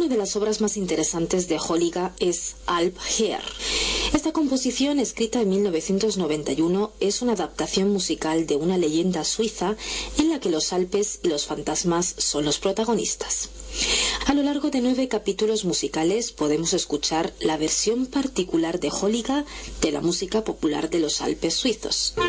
Una de las obras más interesantes de Holliga es Alp Her. Esta composición, escrita en 1991, es una adaptación musical de una leyenda suiza en la que los Alpes y los fantasmas son los protagonistas. A lo largo de 9 capítulos musicales podemos escuchar la versión particular de Holliga de la música popular de los Alpes suizos.